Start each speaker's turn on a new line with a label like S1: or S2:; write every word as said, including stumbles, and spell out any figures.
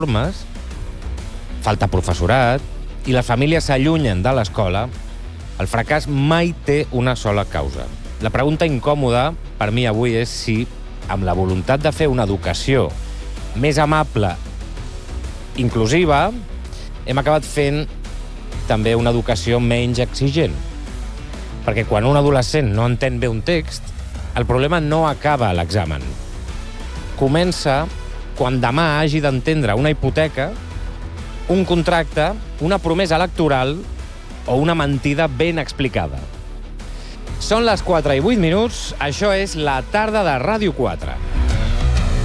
S1: normes, falta professorat i les famílies s'allunyen de l'escola, el fracàs mai té una sola causa. La pregunta incòmoda per mi avui és si, amb la voluntat de fer una educació més amable, inclusiva, hem acabat fent també una educació menys exigent. Perquè quan un adolescent no entén bé un text, el problema no acaba a l'examen. Comença quan demà hagi d'entendre una hipoteca, un contracte, una promesa electoral o una mentida ben explicada. Són les quatre i vuit minuts, això és La Tarda de Ràdio quatre.